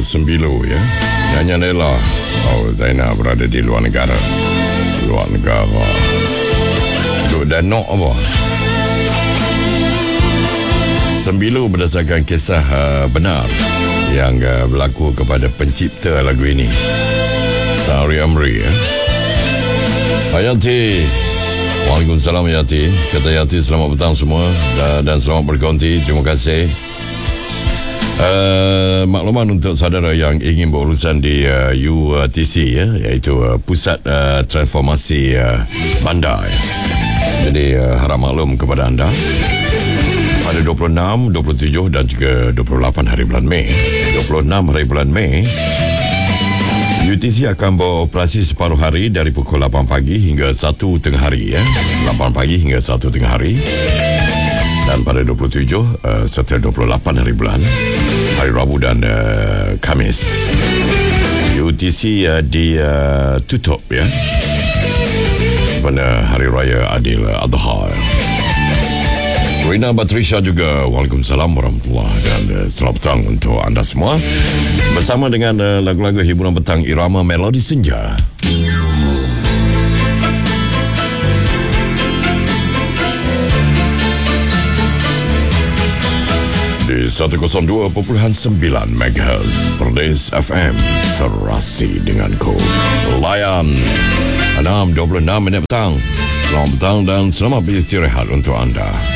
Sembilu ya. Nyanyian Ella. Oh, Zainal berada di luar negara. Luar negara. Duk Danok apa? Sembilu berdasarkan kisah benar yang berlaku kepada pencipta lagu ini, Sari Amri ya. Hayati. Waalaikumsalam Yati. Kata Yati, selamat petang semua dan selamat berkonti. Terima kasih. Makluman untuk saudara yang ingin berurusan di UTC ya, iaitu Pusat Transformasi Bandar ya. Jadi harap maklum kepada anda, pada 26, 27 dan juga 28 hari bulan Mei. 26 hari bulan Mei, UTC akan beroperasi separuh hari dari pukul 8 pagi hingga 1 tengah hari ya. 8 pagi hingga 1 tengah hari. Dan pada 27 serta 28 hari bulan, hari Rabu dan Khamis, UTC ditutup ya, pada Hari Raya Adil Adha. Rina Batrisha juga, Waalaikumsalam warahmatullahi dan selamat petang untuk anda semua, bersama dengan lagu-lagu hiburan petang irama melodi senja. Di 102.9 MHz Perlis FM, serasi denganku. Layan 6.26 minit petang. Selamat petang dan selamat beristirahat untuk anda.